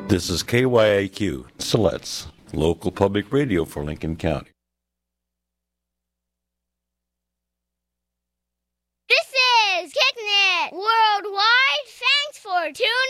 This is KYAQ, Siletz, local public radio for Lincoln County. This is Kicknet Worldwide. Thanks for tuning